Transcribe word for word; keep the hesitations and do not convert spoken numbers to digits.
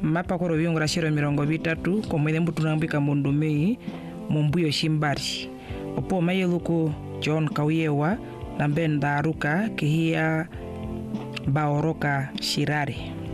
mapa koro viungura shiro mirongo vitatu komwene mbutu nambika mundumei mumbuyo shimbari opo mayeluku John Kauyewa nambe ndaruka kihia baoroka shirare.